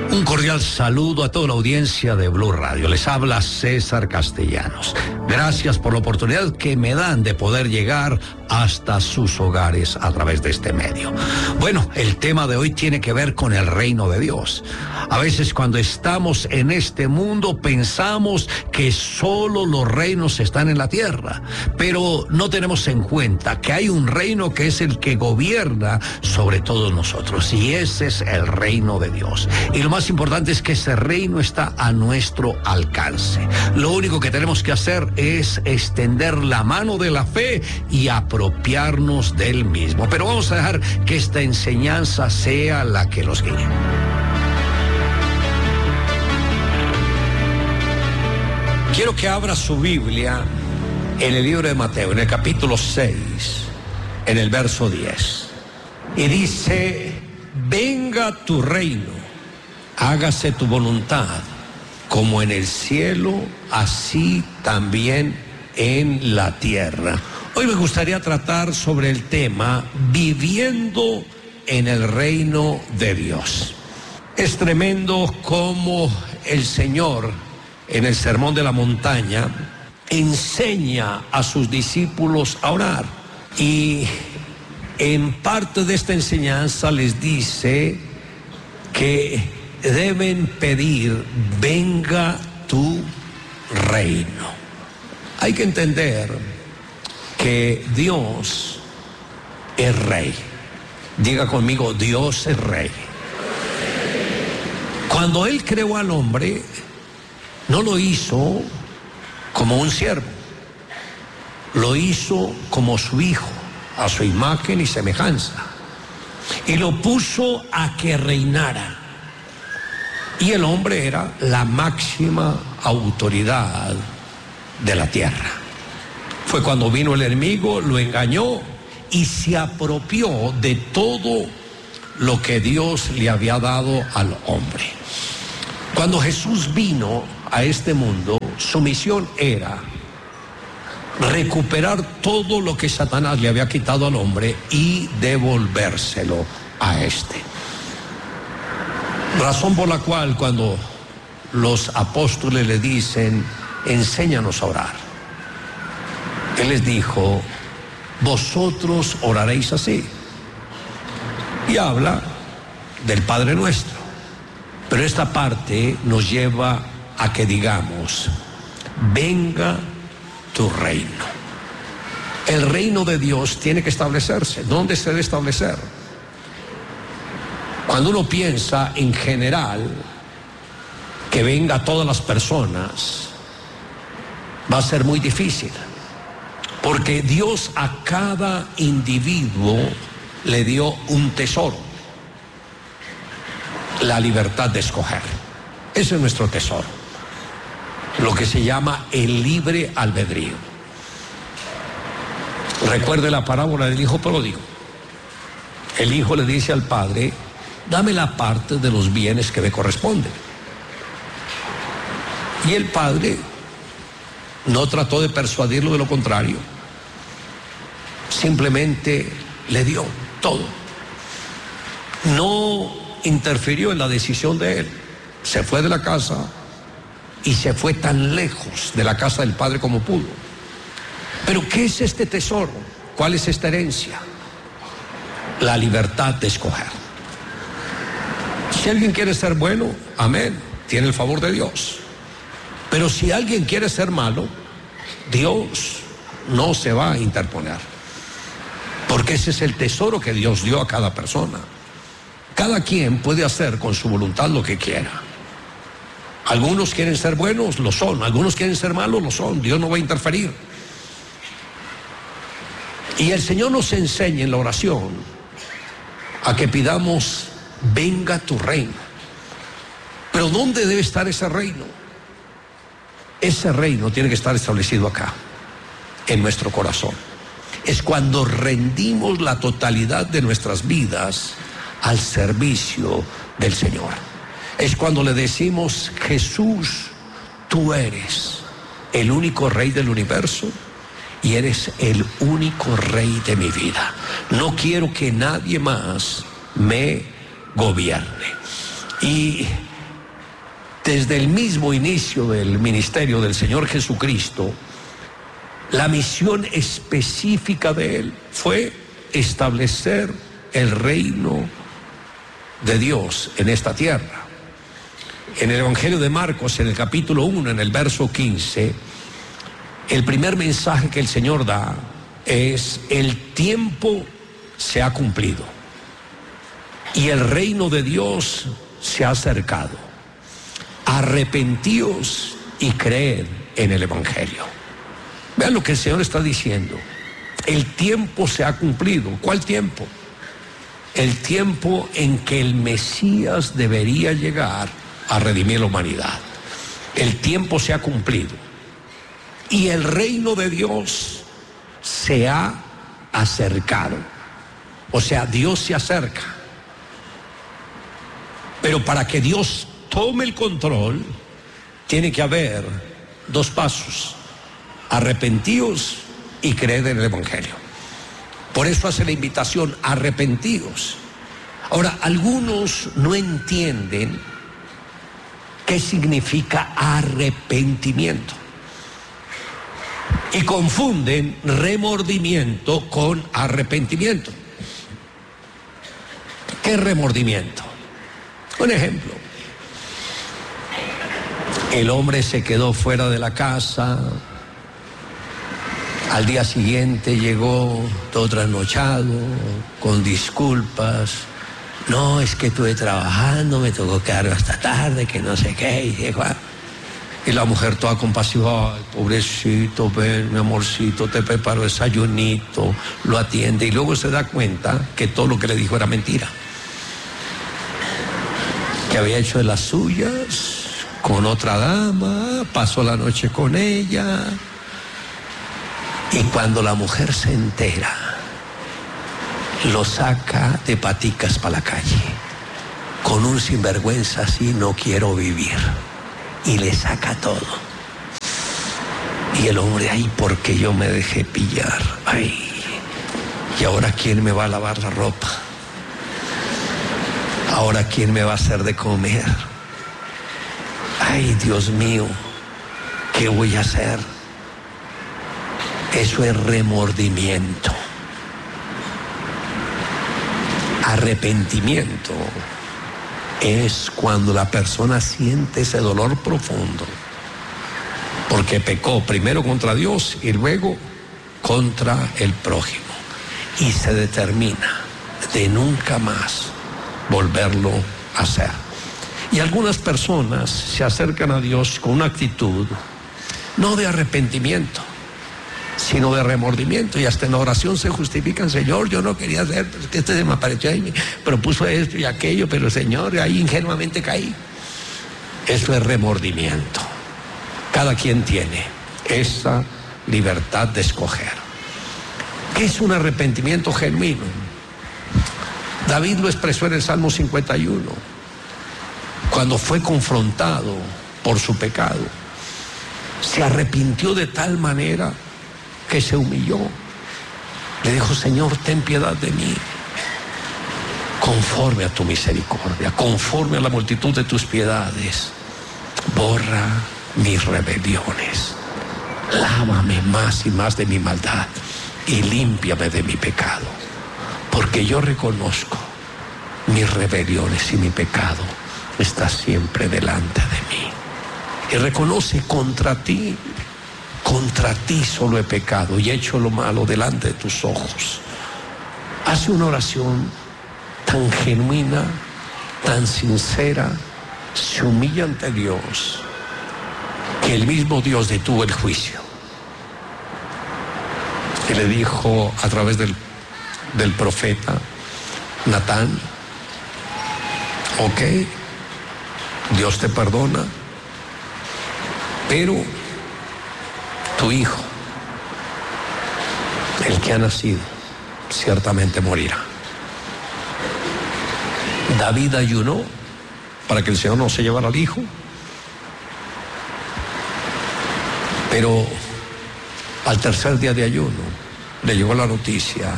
Un cordial saludo a toda la audiencia de Blue Radio. Les habla César Castellanos. Gracias por la oportunidad que me dan de poder llegar hasta sus hogares a través de este medio. Bueno, el tema de hoy tiene que ver con el reino de Dios. A veces cuando estamos en este mundo pensamos que solo los reinos están en la tierra, pero no tenemos en cuenta que hay un reino que es el que gobierna sobre todos nosotros, y ese es el reino de Dios. Y lo más importante es que ese reino está a nuestro alcance. Lo único que tenemos que hacer es extender la mano de la fe y apropiarnos del mismo. Pero vamos a dejar que esta enseñanza sea la que los guíe. Quiero que abra su Biblia en el libro de Mateo, en el capítulo 6, en el verso 10. Y dice: venga tu reino, hágase tu voluntad, como en el cielo, así también en la tierra. Hoy me gustaría tratar sobre el tema viviendo en el reino de Dios. Es tremendo cómo el Señor, en el Sermón de la Montaña, enseña a sus discípulos a orar. Y en parte de esta enseñanza les dice que deben pedir: venga tu reino. Hay que entender que Dios es rey. Diga conmigo: Dios es rey. Cuando Él creó al hombre, no lo hizo como un siervo, lo hizo como su hijo, a su imagen y semejanza, y lo puso a que reinara. Y el hombre era la máxima autoridad de la tierra. Fue cuando vino el enemigo, lo engañó y se apropió de todo lo que Dios le había dado al hombre. Cuando Jesús vino a este mundo, su misión era recuperar todo lo que Satanás le había quitado al hombre y devolvérselo a este. Razón por la cual cuando los apóstoles le dicen: enséñanos a orar, Él les dijo: vosotros oraréis así. Y habla del Padre Nuestro. Pero esta parte nos lleva a que digamos: venga tu reino. El reino de Dios tiene que establecerse. ¿Dónde se debe establecer? Cuando uno piensa en general que venga a todas las personas, va a ser muy difícil, porque Dios a cada individuo le dio un tesoro: la libertad de escoger. Ese es nuestro tesoro, lo que se llama el libre albedrío. Recuerde la parábola del hijo pródigo. El hijo le dice al padre: dame la parte de los bienes que me corresponden. Y el padre no trató de persuadirlo de lo contrario, simplemente le dio todo. No interfirió en la decisión de él. Se fue de la casa y se fue tan lejos de la casa del padre como pudo. Pero ¿qué es este tesoro? ¿Cuál es esta herencia? La libertad de escoger. Si alguien quiere ser bueno, amén, tiene el favor de Dios. Pero si alguien quiere ser malo, Dios no se va a interponer, porque ese es el tesoro que Dios dio a cada persona. Cada quien puede hacer con su voluntad lo que quiera. Algunos quieren ser buenos, lo son. Algunos quieren ser malos, lo son. Dios no va a interferir. Y el Señor nos enseña en la oración a que pidamos: venga tu reino. Pero ¿dónde debe estar ese reino? Ese reino tiene que estar establecido acá, en nuestro corazón. Es cuando rendimos la totalidad de nuestras vidas al servicio del Señor. Es cuando le decimos: Jesús, tú eres el único rey del universo y eres el único rey de mi vida. No quiero que nadie más me gobierne. Y Desde el mismo inicio del ministerio del Señor Jesucristo, la misión específica de Él fue establecer el reino de Dios en esta tierra. En el Evangelio de Marcos, en el capítulo 1, en el verso 15, el primer mensaje que el Señor da es: el tiempo se ha cumplido y el reino de Dios se ha acercado. Arrepentíos y creed en el Evangelio. Vean lo que el Señor está diciendo. El tiempo se ha cumplido. ¿Cuál tiempo? El tiempo en que el Mesías debería llegar a redimir la humanidad. El tiempo se ha cumplido y el reino de Dios se ha acercado. O sea, Dios se acerca. Pero para que Dios tome el control, tiene que haber dos pasos: arrepentíos y creed en el Evangelio. Por eso hace la invitación: arrepentíos. Ahora, algunos no entienden qué significa arrepentimiento y confunden remordimiento con arrepentimiento. ¿Qué es remordimiento? Un ejemplo: el hombre se quedó fuera de la casa, al día siguiente llegó todo trasnochado, con disculpas. No, es que estuve trabajando, me tocó quedarme hasta tarde, que no sé qué. Y la mujer toda compasiva: ay, pobrecito, ven, mi amorcito, te preparo desayunito, lo atiende. Y luego se da cuenta que todo lo que le dijo era mentira, que había hecho de las suyas con otra dama, pasó la noche con ella. Y cuando la mujer se entera, lo saca de paticas para la calle. Con un sinvergüenza así no quiero vivir. Y le saca todo. Y el hombre: ay, porque yo me dejé pillar. Ay, y ahora ¿quién me va a lavar la ropa? Ahora ¿quién me va a hacer de comer? Ay, Dios mío, ¿qué voy a hacer? Eso es remordimiento. Arrepentimiento es cuando la persona siente ese dolor profundo porque pecó primero contra Dios y luego contra el prójimo, y se determina de nunca más volverlo a hacer. Y algunas personas se acercan a Dios con una actitud no de arrepentimiento, sino de remordimiento, y hasta en la oración se justifican: Señor, yo no quería hacer, pero es que este se me apareció y me propuso esto y aquello, pero Señor, ahí ingenuamente caí. Eso es remordimiento. Cada quien tiene esa libertad de escoger. ¿Qué es un arrepentimiento genuino? David lo expresó en el Salmo 51, cuando fue confrontado por su pecado. Se arrepintió de tal manera que se humilló. Le dijo: Señor, ten piedad de mí, conforme a tu misericordia, conforme a la multitud de tus piedades, borra mis rebeliones, lávame más y más de mi maldad y límpiame de mi pecado, porque yo reconozco mis rebeliones y mi pecado está siempre delante de mí. Y reconoce: contra ti solo he pecado y he hecho lo malo delante de tus ojos. Hace una oración tan genuina, tan sincera, se humilla ante Dios, que el mismo Dios detuvo el juicio. Y le dijo a través del profeta Natán: ok, Dios te perdona, pero tu hijo, el que ha nacido, ciertamente morirá. David ayunó para que el Señor no se llevara al hijo, pero al tercer día de ayuno le llegó la noticia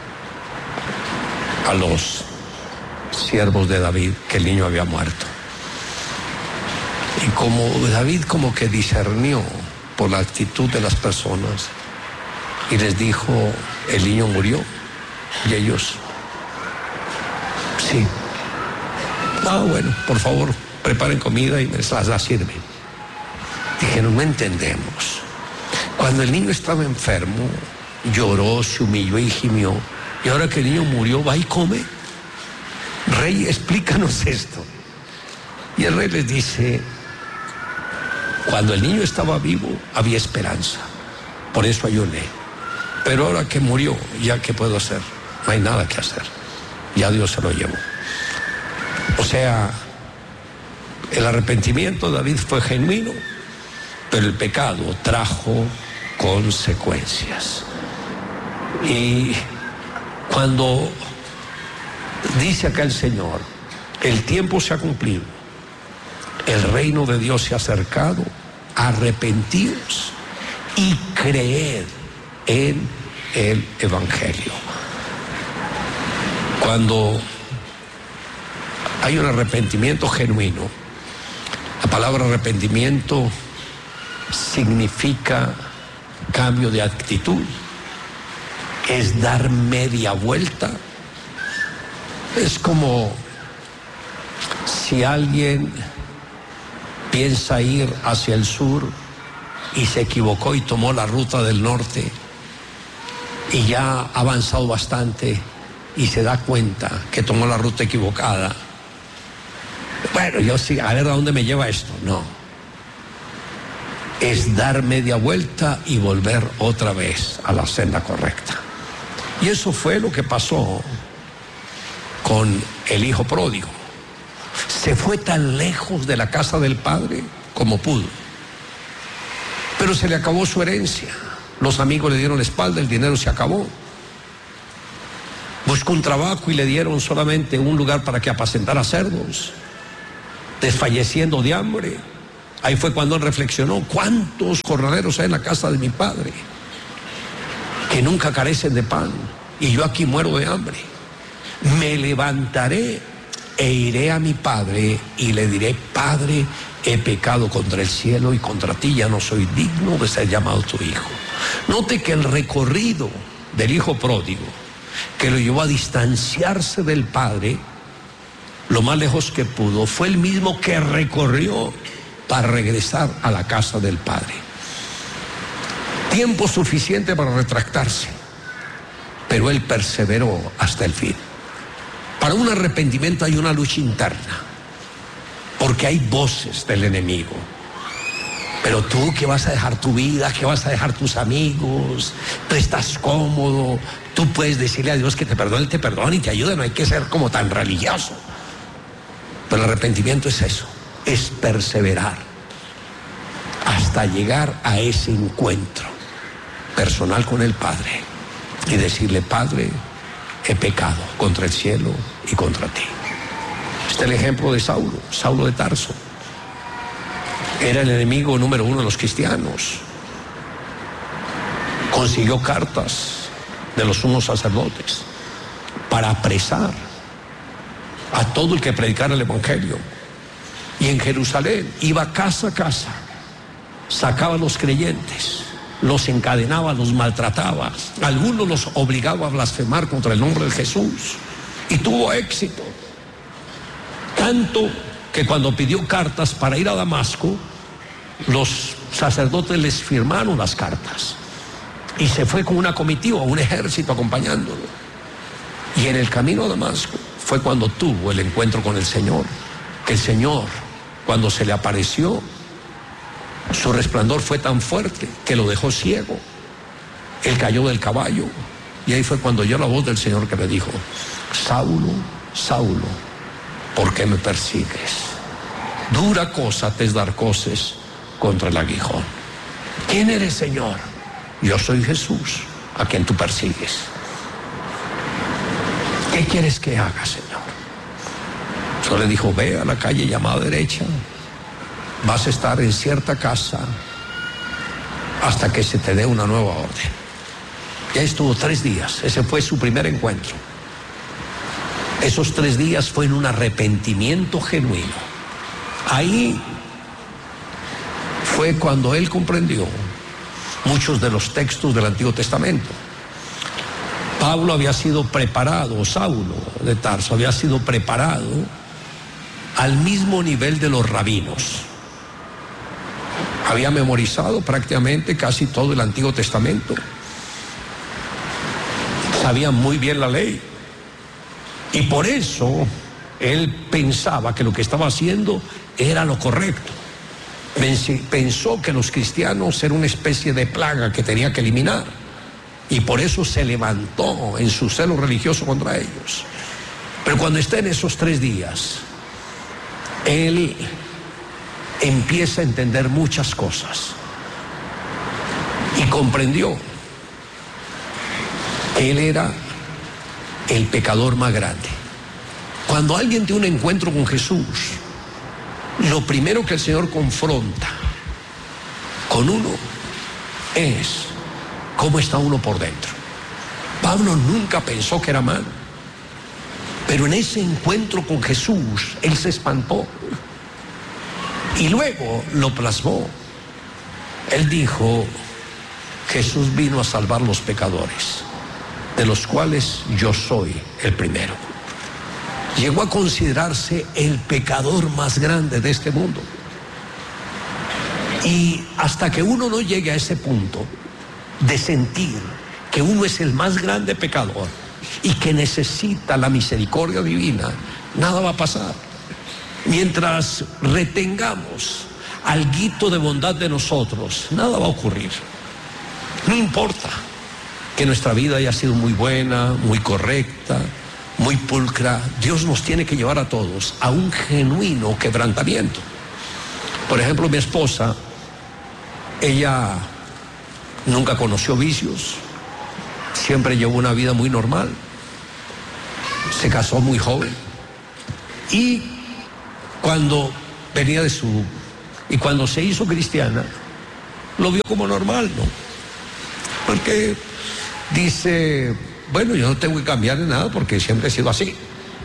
a los siervos de David que el niño había muerto. Y como David como que discernió por la actitud de las personas y les dijo, el niño murió. Y ellos, sí. Bueno, por favor, preparen comida y me la sirven. Dijeron, no entendemos. Cuando el niño estaba enfermo, lloró, se humilló y gimió. Y ahora que el niño murió, va y come. Rey, explícanos esto. Y el rey les dice, cuando el niño estaba vivo, había esperanza. Por eso ayuné. Pero ahora que murió, ¿ya qué puedo hacer? No hay nada que hacer. Ya Dios se lo llevó. O sea, el arrepentimiento de David fue genuino, pero el pecado trajo consecuencias. Y cuando dice acá el Señor, el tiempo se ha cumplido, el reino de Dios se ha acercado, arrepentíos y creed en el Evangelio. Cuando hay un arrepentimiento genuino, la palabra arrepentimiento significa cambio de actitud, es dar media vuelta. Es como si alguien piensa ir hacia el sur y se equivocó y tomó la ruta del norte y ya ha avanzado bastante y se da cuenta que tomó la ruta equivocada. Bueno, yo sí, a ver a dónde me lleva esto. No. Es dar media vuelta y volver otra vez a la senda correcta. Y eso fue lo que pasó con el hijo pródigo. Se fue tan lejos de la casa del padre como pudo. Pero se le acabó su herencia. Los amigos le dieron la espalda, el dinero se acabó. Buscó un trabajo y le dieron solamente un lugar para que apacentara cerdos, desfalleciendo de hambre. Ahí fue cuando él reflexionó, ¿cuántos jornaleros hay en la casa de mi padre que nunca carecen de pan y yo aquí muero de hambre? Me levantaré e iré a mi padre y le diré, Padre, he pecado contra el cielo y contra ti, ya no soy digno de ser llamado tu hijo. Note que el recorrido del hijo pródigo, que lo llevó a distanciarse del padre lo más lejos que pudo, fue el mismo que recorrió para regresar a la casa del padre. Tiempo suficiente para retractarse, pero él perseveró hasta el fin. Para un arrepentimiento hay una lucha interna, porque hay voces del enemigo. Pero tú, que vas a dejar tu vida, que vas a dejar tus amigos, tú estás cómodo, tú puedes decirle a Dios que te perdone, Él te perdona y te ayuda, no hay que ser como tan religioso. Pero el arrepentimiento es eso, es perseverar hasta llegar a ese encuentro personal con el Padre y decirle, Padre, he pecado contra el cielo y contra ti. Este es el ejemplo de Saulo de Tarso. Era el enemigo número uno de los cristianos. Consiguió cartas de los sumos sacerdotes para apresar a todo el que predicara el Evangelio. Y en Jerusalén iba casa a casa, sacaba a los creyentes, los encadenaba, los maltrataba, algunos los obligaba a blasfemar contra el nombre de Jesús, y tuvo éxito. Tanto que cuando pidió cartas para ir a Damasco, los sacerdotes les firmaron las cartas y se fue con una comitiva, un ejército acompañándolo. Y en el camino a Damasco fue cuando tuvo el encuentro con el Señor, que el Señor, cuando se le apareció, su resplandor fue tan fuerte que lo dejó ciego. Él cayó del caballo y ahí fue cuando oyó la voz del Señor que le dijo, Saulo, Saulo, ¿por qué me persigues? Dura cosa te es dar coces contra el aguijón. ¿Quién eres, Señor? Yo soy Jesús, a quien tú persigues. ¿Qué quieres que haga, Señor? Yo le dijo, ve a la calle llamada derecha, vas a estar en cierta casa hasta que se te dé una nueva orden. Ya estuvo 3 días, ese fue su primer encuentro. Esos 3 días fue en un arrepentimiento genuino. Ahí fue cuando él comprendió muchos de los textos del Antiguo Testamento. Pablo había sido preparado, Saulo de Tarso había sido preparado al mismo nivel de los rabinos. Había memorizado prácticamente casi todo el Antiguo Testamento. Sabía muy bien la ley. Y por eso él pensaba que lo que estaba haciendo era lo correcto. Pensó que los cristianos eran una especie de plaga que tenía que eliminar. Y por eso se levantó en su celo religioso contra ellos. Pero cuando está en esos 3 días, él empieza a entender muchas cosas y comprendió que él era el pecador más grande. Cuando alguien tiene un encuentro con Jesús, lo primero que el Señor confronta con uno es cómo está uno por dentro. Pablo nunca pensó que era malo, pero en ese encuentro con Jesús él se espantó. Y luego lo plasmó. Él dijo: Jesús vino a salvar los pecadores, de los cuales yo soy el primero. Llegó a considerarse el pecador más grande de este mundo. Y hasta que uno no llegue a ese punto de sentir que uno es el más grande pecador y que necesita la misericordia divina, nada va a pasar. Mientras retengamos alguito de bondad de nosotros, nada va a ocurrir. No importa que nuestra vida haya sido muy buena, muy correcta, muy pulcra, Dios nos tiene que llevar a todos a un genuino quebrantamiento. Por ejemplo, mi esposa, ella nunca conoció vicios, siempre llevó una vida muy normal, se casó muy joven y cuando venía y cuando se hizo cristiana, lo vio como normal, ¿no? Porque dice: bueno, yo no tengo que cambiar de nada porque siempre he sido así.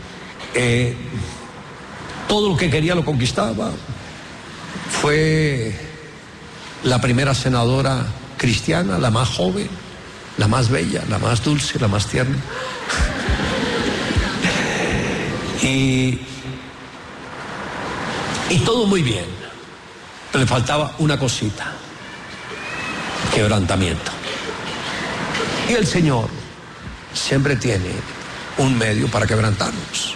Todo lo que quería lo conquistaba. Fue la primera senadora cristiana, la más joven, la más bella, la más dulce, la más tierna. Y todo muy bien, pero le faltaba una cosita: quebrantamiento. Y el Señor siempre tiene un medio para quebrantarnos.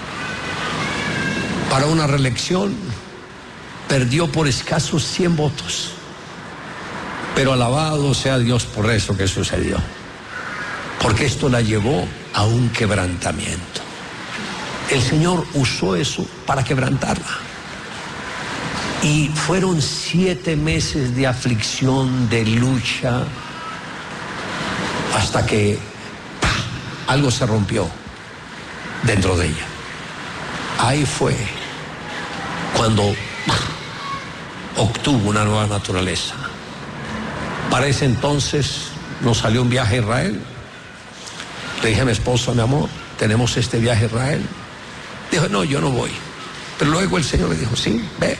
Para una reelección perdió por escasos 100 votos, pero alabado sea Dios por eso que sucedió, porque esto la llevó a un quebrantamiento. El Señor usó eso para quebrantarla. Y fueron 7 meses de aflicción, de lucha, hasta que algo se rompió dentro de ella. Ahí fue cuando obtuvo una nueva naturaleza. Para ese entonces nos salió un viaje a Israel. Le dije a mi esposo: mi amor, tenemos este viaje a Israel. Dijo: no, yo no voy. Pero luego el Señor le dijo: sí, ve.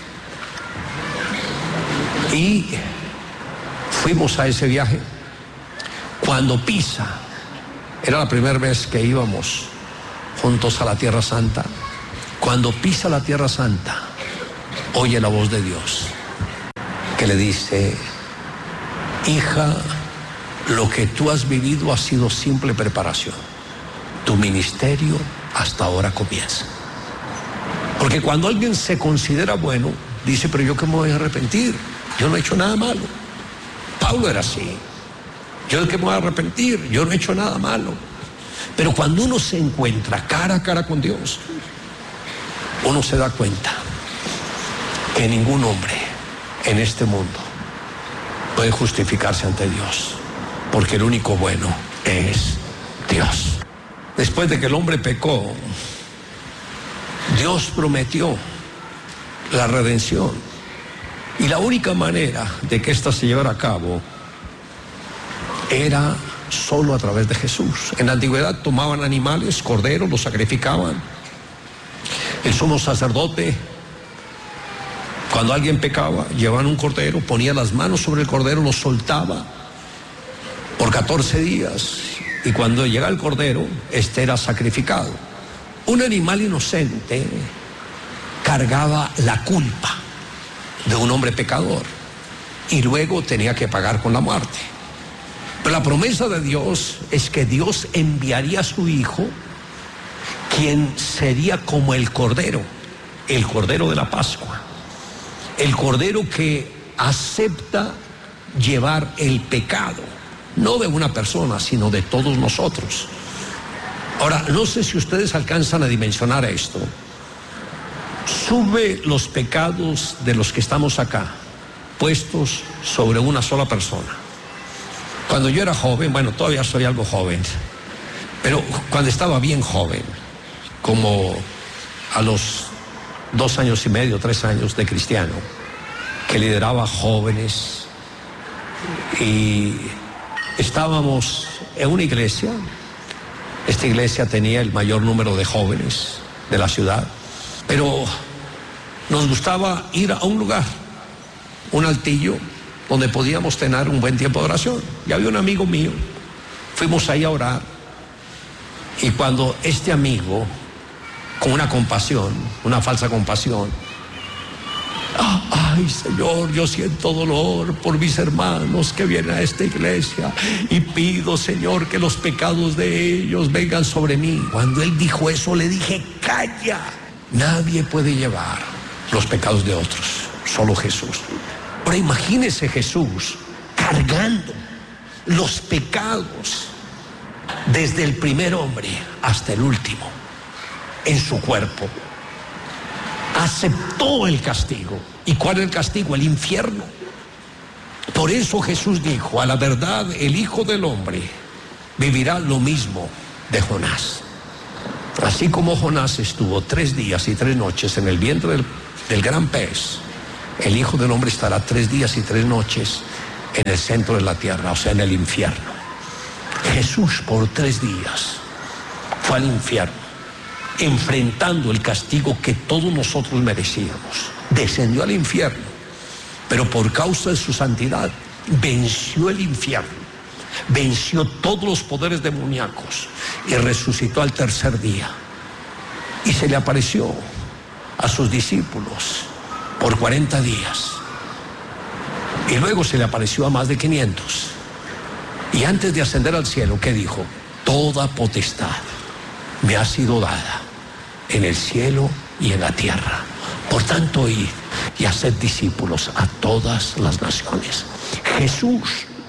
Y fuimos a ese viaje. Cuando pisa, era la primera vez que íbamos juntos a la Tierra Santa. Cuando pisa la Tierra Santa, oye la voz de Dios que le dice: hija, lo que tú has vivido ha sido simple preparación. Tu ministerio hasta ahora comienza. Porque cuando alguien se considera bueno, dice: pero yo qué me voy a arrepentir, yo no he hecho nada malo. Pablo era así: yo el que me voy a arrepentir, yo no he hecho nada malo. Pero cuando uno se encuentra cara a cara con Dios, uno se da cuenta que ningún hombre en este mundo puede justificarse ante Dios, porque el único bueno es Dios. Después de que el hombre pecó, Dios prometió la redención, y la única manera de que ésta se llevara a cabo era solo a través de Jesús. En la antigüedad tomaban animales, corderos, los sacrificaban. El sumo sacerdote Cuando alguien pecaba, llevaban un cordero, ponía las manos sobre el cordero, lo soltaba por 14 días. Y cuando llegaba el cordero, este era sacrificado. Un animal inocente cargaba la culpa de un hombre pecador y luego tenía que pagar con la muerte. Pero la promesa de Dios es que Dios enviaría a su Hijo, quien sería como el Cordero de la Pascua, el Cordero que acepta llevar el pecado, no de una persona, sino de todos nosotros. Ahora, no sé si ustedes alcanzan a dimensionar esto. Sube los pecados de los que estamos acá, puestos sobre una sola persona. Cuando yo era joven, bueno, todavía soy algo joven, pero cuando estaba bien joven, como a los 2 años y medio, 3 años de cristiano, que lideraba jóvenes, y estábamos en una iglesia. Esta iglesia tenía el mayor número de jóvenes de la ciudad, pero nos gustaba ir a un lugar, un altillo, donde podíamos tener un buen tiempo de oración. Y había un amigo mío, fuimos ahí a orar, y cuando este amigo, con una compasión, una falsa compasión, ay Señor, yo siento dolor por mis hermanos que vienen a esta iglesia y pido, Señor, que los pecados de ellos vengan sobre mí. Cuando él dijo eso, le dije, calla, nadie puede llevar los pecados de otros, solo Jesús. Ahora imagínese Jesús cargando los pecados desde el primer hombre hasta el último en su cuerpo. Aceptó el castigo. ¿Y cuál es el castigo? El infierno. Por eso Jesús dijo, a la verdad, el Hijo del Hombre vivirá lo mismo de Jonás. Así como Jonás estuvo 3 días y 3 noches en el vientre del gran pez, el Hijo del Hombre estará 3 días y 3 noches en el centro de la tierra, o sea, en el infierno. Jesús por 3 días fue al infierno, enfrentando el castigo que todos nosotros merecíamos. Descendió al infierno, pero por causa de su santidad venció el infierno, venció todos los poderes demoníacos y resucitó al 3er día. Y se le apareció a sus discípulos por 40 días. Y luego se le apareció a más de 500. Y antes de ascender al cielo, ¿qué dijo? Toda potestad me ha sido dada en el cielo y en la tierra. Por tanto, id y haced discípulos a todas las naciones. Jesús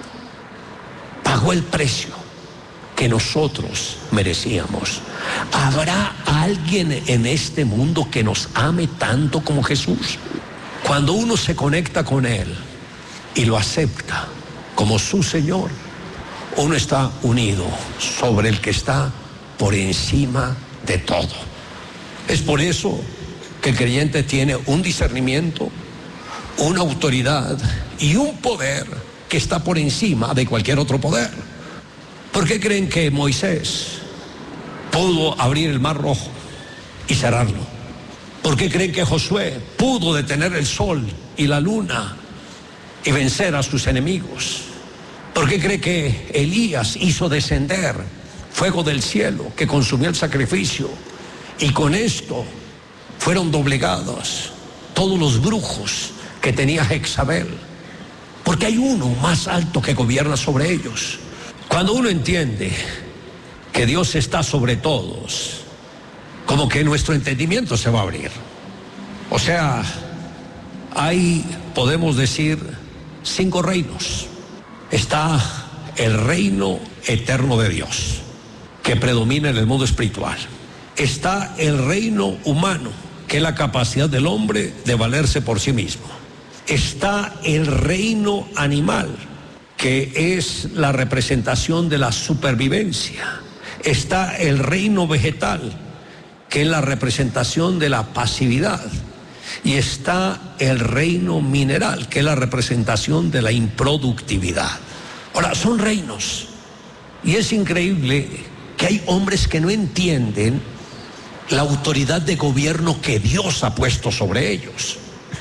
pagó el precio que nosotros merecíamos. ¿Habrá alguien en este mundo que nos ame tanto como Jesús? Cuando uno se conecta con Él y lo acepta como su Señor, uno está unido sobre el que está por encima de todo. Es por eso que el creyente tiene un discernimiento, una autoridad y un poder que está por encima de cualquier otro poder. ¿Por qué creen que Moisés pudo abrir el Mar Rojo y cerrarlo? ¿Por qué creen que Josué pudo detener el sol y la luna y vencer a sus enemigos? ¿Por qué cree que Elías hizo descender fuego del cielo que consumió el sacrificio y con esto fueron doblegados todos los brujos que tenía Jezabel? Porque hay uno más alto que gobierna sobre ellos. Cuando uno entiende que Dios está sobre todos, como que nuestro entendimiento se va a abrir. O sea, hay, podemos decir, 5 reinos. Está el reino eterno de Dios, que predomina en el mundo espiritual. Está el reino humano, que es la capacidad del hombre de valerse por sí mismo. Está el reino animal, que es la representación de la supervivencia. Está el reino vegetal, que es la representación de la pasividad. Y está el reino mineral, que es la representación de la improductividad. Ahora, son reinos. Y es increíble que hay hombres que no entienden la autoridad de gobierno que Dios ha puesto sobre ellos.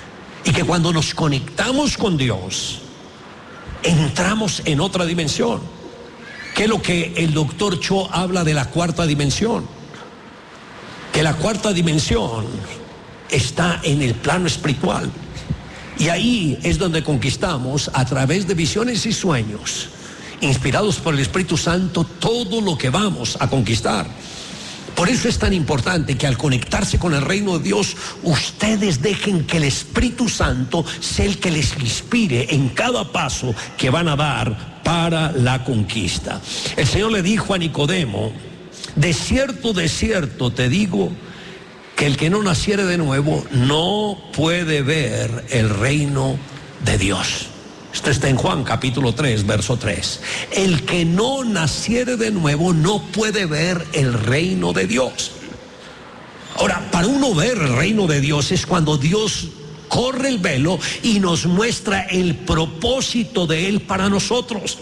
Y que cuando nos conectamos con Dios, entramos en otra dimensión. Que es lo que el doctor Cho habla de la cuarta dimensión. Que la cuarta dimensión está en el plano espiritual. Y ahí es donde conquistamos, a través de visiones y sueños, inspirados por el Espíritu Santo, todo lo que vamos a conquistar. Por eso es tan importante que al conectarse con el reino de Dios, ustedes dejen que el Espíritu Santo sea el que les inspire en cada paso que van a dar para la conquista. El Señor le dijo a Nicodemo: de cierto te digo, que el que no naciere de nuevo no puede ver el reino de Dios. Esto está en Juan capítulo 3, verso 3. El que no naciere de nuevo no puede ver el reino de Dios. Ahora, para uno ver el reino de Dios es cuando Dios corre el velo y nos muestra el propósito de Él para nosotros.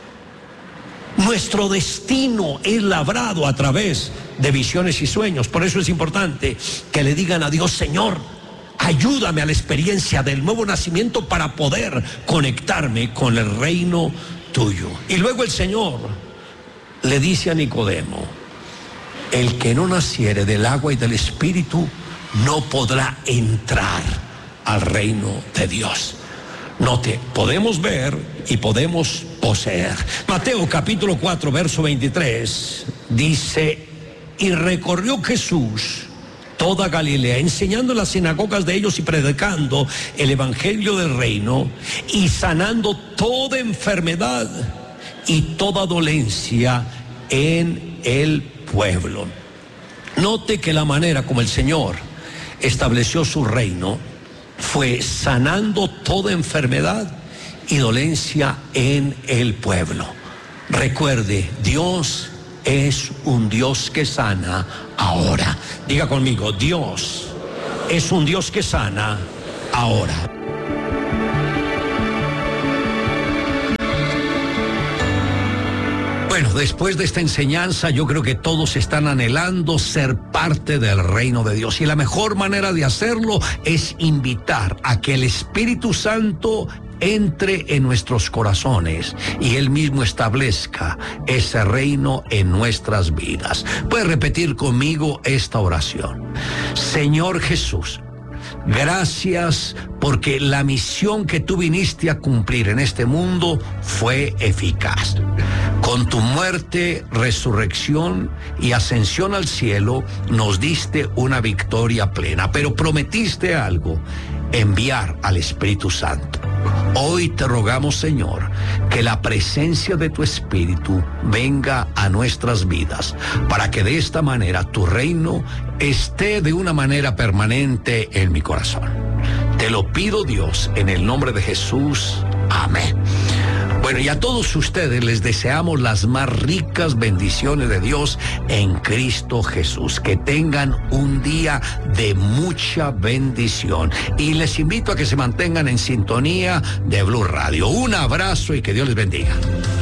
Nuestro destino es labrado a través de visiones y sueños. Por eso es importante que le digan a Dios: Señor, ayúdame a la experiencia del nuevo nacimiento para poder conectarme con el reino tuyo. Y luego el Señor le dice a Nicodemo: el que no naciere del agua y del Espíritu no podrá entrar al reino de Dios. Note, podemos ver y podemos poseer. Mateo capítulo 4, verso 23 dice: y recorrió Jesús toda Galilea, enseñando en las sinagogas de ellos y predicando el evangelio del reino y sanando toda enfermedad y toda dolencia en el pueblo. Note que la manera como el Señor estableció su reino fue sanando toda enfermedad y dolencia en el pueblo. Recuerde, Dios es un Dios que sana ahora. Diga conmigo: Dios es un Dios que sana ahora. Bueno, después de esta enseñanza, yo creo que todos están anhelando ser parte del reino de Dios. Y la mejor manera de hacerlo es invitar a que el Espíritu Santo entre en nuestros corazones y Él mismo establezca ese reino en nuestras vidas. Puedes repetir conmigo esta oración: Señor Jesús, gracias porque la misión que tú viniste a cumplir en este mundo fue eficaz. Con tu muerte, resurrección y ascensión al cielo nos diste una victoria plena, pero prometiste algo: enviar al Espíritu Santo. Hoy te rogamos, Señor, que la presencia de tu Espíritu venga a nuestras vidas, para que de esta manera tu reino esté de una manera permanente en mi corazón. Te lo pido, Dios, en el nombre de Jesús. Amén. Bueno, y a todos ustedes les deseamos las más ricas bendiciones de Dios en Cristo Jesús. Que tengan un día de mucha bendición. Y les invito a que se mantengan en sintonía de Blue Radio. Un abrazo y que Dios les bendiga.